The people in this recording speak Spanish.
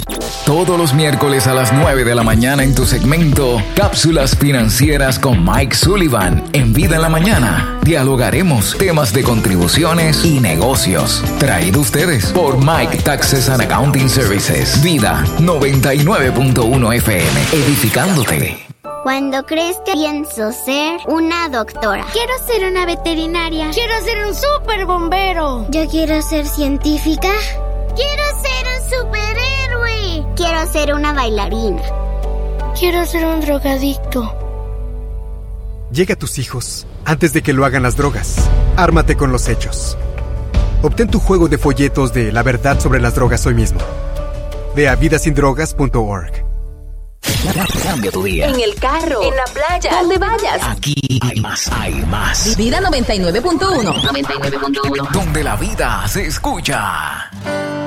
Todos los miércoles a las 9 de la mañana en tu segmento Cápsulas Financieras con Mike Sullivan en Vida en la Mañana. Dialogaremos temas de contribuciones y negocios. Traído ustedes por Mike Taxes and Accounting Services. Vida 99.1 FM. Edificándote. Cuando crezca pienso ser una doctora. Quiero ser una veterinaria. Quiero ser un super bombero. Yo quiero ser científica. Quiero ser un superhéroe. Quiero ser una bailarina. Quiero ser un drogadicto. Llega a tus hijos antes de que lo hagan las drogas. Ármate con los hechos. Obtén tu juego de folletos de La verdad sobre las drogas hoy mismo. Ve a vidasindrogas.org. Cambia tu día. En el carro, en la playa, donde vayas. Aquí hay más. Vida 99.1. Donde la vida se escucha.